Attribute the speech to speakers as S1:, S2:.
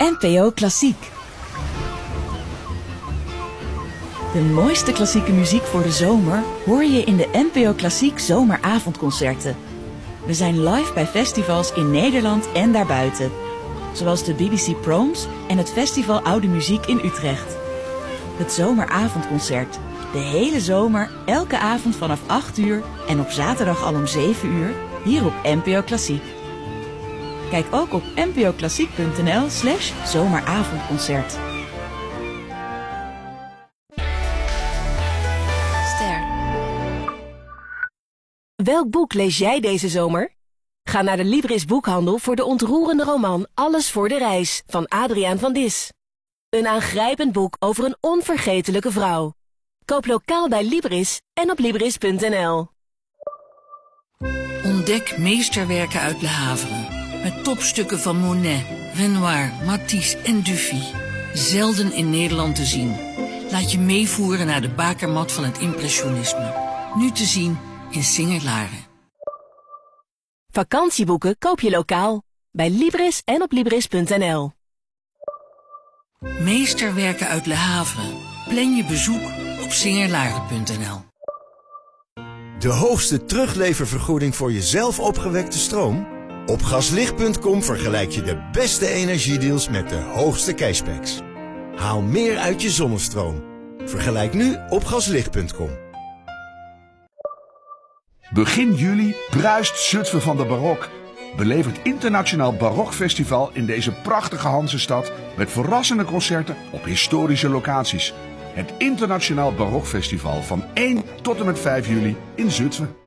S1: NPO Klassiek. De mooiste klassieke muziek voor de zomer hoor je in de NPO Klassiek zomeravondconcerten. We zijn live bij festivals in Nederland en daarbuiten. Zoals de BBC Proms en het Festival Oude Muziek in Utrecht. Het zomeravondconcert. De hele zomer, elke avond vanaf 8 uur en op zaterdag al om 7 uur, hier op NPO Klassiek. Kijk ook op npoklassiek.nl/zomeravondconcert.
S2: Ster. Welk boek lees jij deze zomer? Ga naar de Libris boekhandel voor de ontroerende roman Alles voor de reis van Adriaan van Dis. Een aangrijpend boek over een onvergetelijke vrouw. Koop lokaal bij Libris en op Libris.nl.
S3: Ontdek meesterwerken uit Le Havre. Met topstukken van Monet, Renoir, Matisse en Dufy. Zelden in Nederland te zien. Laat je meevoeren naar de bakermat van het impressionisme. Nu te zien in Singer-Laren.
S2: Vakantieboeken koop je lokaal. Bij Libris en op Libris.nl.
S3: Meesterwerken uit Le Havre. Plan je bezoek op Singer-Laren.nl.
S4: De hoogste terugleververgoeding voor je zelf opgewekte stroom? Op Gaslicht.com vergelijk je de beste energiedeals met de hoogste cashbacks. Haal meer uit je zonnestroom. Vergelijk nu op Gaslicht.com.
S5: Begin juli bruist Zutphen van de barok. Beleef het Internationaal Barokfestival in deze prachtige Hansestad met verrassende concerten op historische locaties. Het Internationaal Barokfestival van 1 tot en met 5 juli in Zutphen.